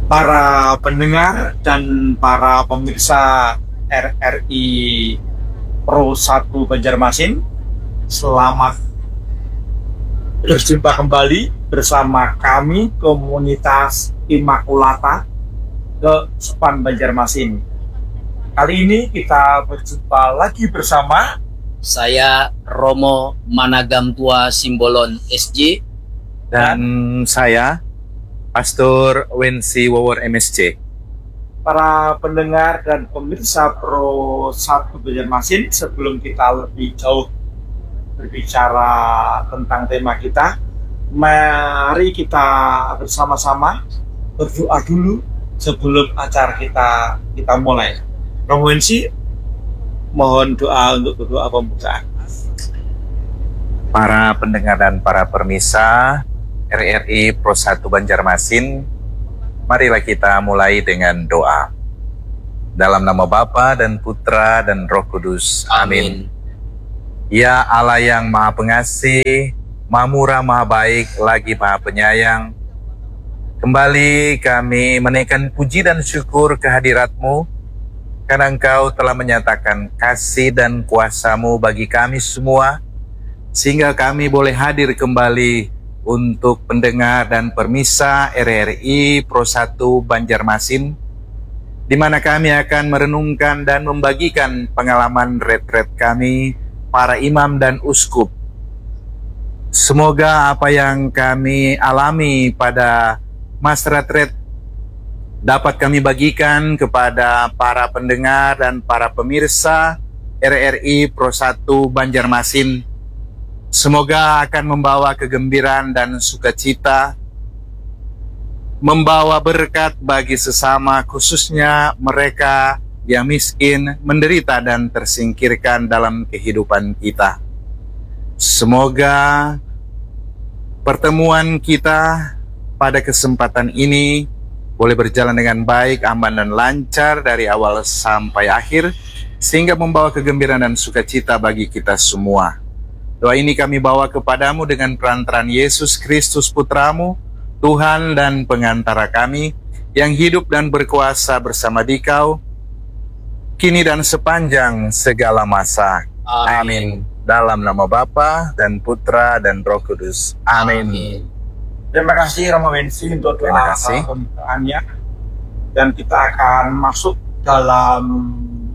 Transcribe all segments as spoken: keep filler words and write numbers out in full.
para pendengar dan para pemirsa R R I Pro satu Banjarmasin, selamat berjumpa kembali bersama kami komunitas Immaculata ke Span Banjarmasin. Kali ini kita berjumpa lagi bersama saya Romo Managam Tua Simbolon S J dan saya Pastor Wensi Wawor M S C. Para pendengar dan pemirsa Pro satu Banjarmasin, sebelum kita lebih jauh berbicara tentang tema kita, mari kita bersama-sama berdoa dulu sebelum acara kita kita mulai. Romo Wensi, mohon doa untuk berdoa pembukaan. Para pendengar dan para permisa R R I Pro satu Banjarmasin, marilah kita mulai dengan doa. Dalam nama Bapa dan Putra dan Roh Kudus. Amin. Ya Allah yang Maha Pengasih, Maha Murah, Maha Baik, lagi Maha Penyayang, kembali kami menaikkan puji dan syukur kehadirat-Mu, karena Engkau telah menyatakan kasih dan kuasa-Mu bagi kami semua, sehingga kami boleh hadir kembali untuk pendengar dan permisa R R I Pro satu Banjarmasin, di mana kami akan merenungkan dan membagikan pengalaman retret kami, para imam dan uskup. Semoga apa yang kami alami pada masa retret dapat kami bagikan kepada para pendengar dan para pemirsa R R I Pro satu Banjarmasin. Semoga akan membawa kegembiraan dan sukacita, membawa berkat bagi sesama, khususnya mereka yang miskin, menderita dan tersingkirkan dalam kehidupan kita. Semoga pertemuan kita pada kesempatan ini boleh berjalan dengan baik, aman dan lancar dari awal sampai akhir, sehingga membawa kegembiraan dan sukacita bagi kita semua. Doa ini kami bawa kepadamu dengan perantaraan Yesus Kristus Putramu, Tuhan dan pengantara kami, yang hidup dan berkuasa bersama Dikau, kini dan sepanjang segala masa. Amin. Amin. Dalam nama Bapa dan Putra dan Roh Kudus. Amin. Amin. Terima kasih Romo Wensi untuk doa pembukaannya, dan kita akan masuk dalam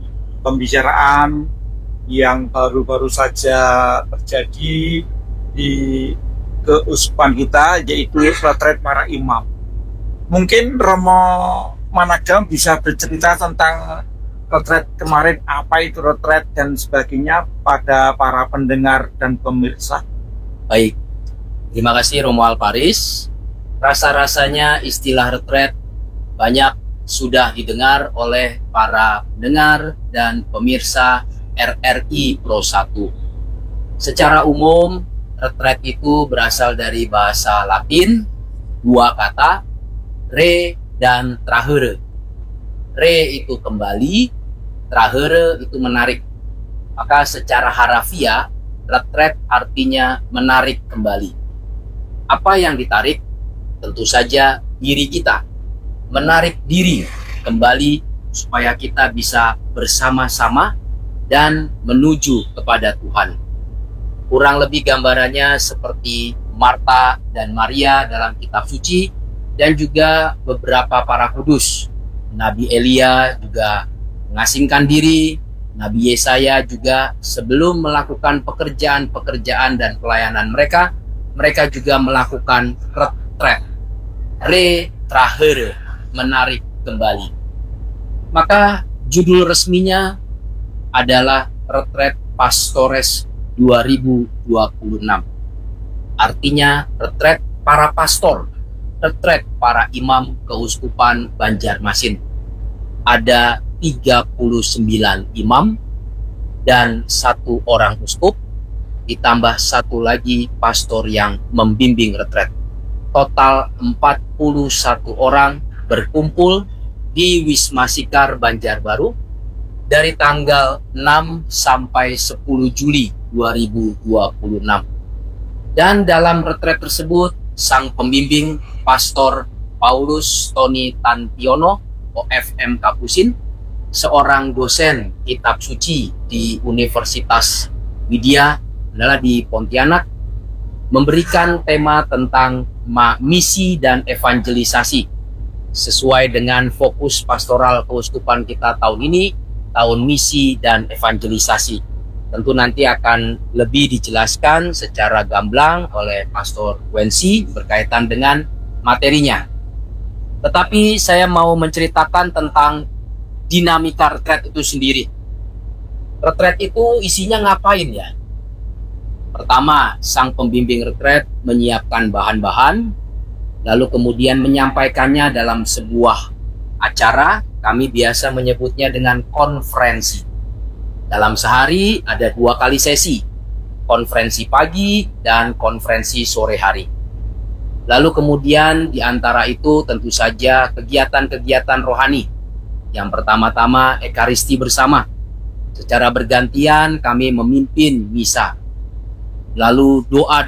pembicaraan yang baru-baru saja terjadi di keuskupan kita, yaitu retret para imam. Mungkin Romo Managam bisa bercerita tentang retret kemarin, apa itu retret dan sebagainya pada para pendengar dan pemirsa. Baik. Terima kasih Romo Alparis. Rasa-rasanya istilah retret banyak sudah didengar oleh para pendengar dan pemirsa R R I Pro satu. Secara umum, retret itu berasal dari bahasa Latin, dua kata, re dan trahere. Re itu kembali, trahere itu menarik. Maka secara harafiah, retret artinya menarik kembali. Apa yang ditarik? Tentu saja diri kita. Menarik diri kembali supaya kita bisa bersama-sama dan menuju kepada Tuhan. Kurang lebih gambarannya seperti Marta dan Maria dalam kitab suci, dan juga beberapa para kudus. Nabi Elia juga mengasingkan diri, Nabi Yesaya juga sebelum melakukan pekerjaan-pekerjaan dan pelayanan mereka, mereka juga melakukan retret, retrahere, menarik kembali. Maka judul resminya adalah Retret Pastores dua ribu dua puluh enam. Artinya retret para pastor, retret para imam keuskupan Banjarmasin. Ada tiga puluh sembilan imam dan satu orang uskup, ditambah satu lagi pastor yang membimbing retret. Total empat puluh satu orang berkumpul di Wisma Sikar Banjarbaru dari tanggal enam sampai sepuluh Juli dua ribu dua puluh enam. Dan dalam retret tersebut, sang pembimbing Pastor Paulus Tony Tantiono, O F M Kapusin, seorang dosen kitab suci di Universitas Widya adalah di Pontianak, memberikan tema tentang misi dan evangelisasi sesuai dengan fokus pastoral keuskupan kita tahun ini, tahun misi dan evangelisasi. Tentu nanti akan lebih dijelaskan secara gamblang oleh Pastor Wensi berkaitan dengan materinya. Tetapi saya mau menceritakan tentang dinamika retret itu sendiri. Retret itu isinya ngapain ya? Pertama, sang pembimbing retret menyiapkan bahan-bahan, lalu kemudian menyampaikannya dalam sebuah acara, kami biasa menyebutnya dengan konferensi. Dalam sehari ada dua kali sesi, konferensi pagi dan konferensi sore hari. Lalu kemudian di antara itu tentu saja kegiatan-kegiatan rohani. Yang pertama-tama Ekaristi bersama. Secara bergantian kami memimpin misa. Lalu doa